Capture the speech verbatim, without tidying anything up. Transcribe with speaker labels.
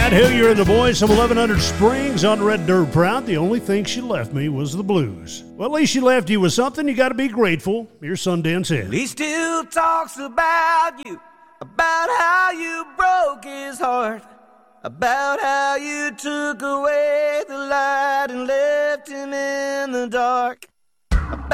Speaker 1: Matt Hillier and the boys from eleven hundred Springs on Red Dirt Proud. The only thing she left me was the blues. Well, at least she left you with something you got to be grateful. Here's Sundance Head.
Speaker 2: He still talks about you, about how you broke his heart, about how you took away the light and left him in the dark.